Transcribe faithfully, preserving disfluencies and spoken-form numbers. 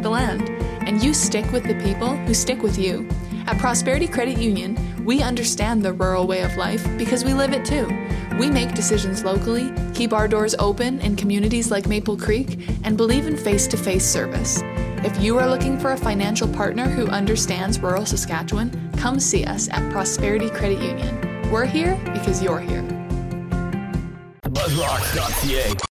the land, and you stick with the people who stick with you. At Prosperity Credit Union, we understand the rural way of life because we live it too. We make decisions locally, keep our doors open in communities like Maple Creek, and believe in face-to-face service. If you are looking for a financial partner who understands rural Saskatchewan, come see us at Prosperity Credit Union. We're here because you're here. buzzrocks dot c a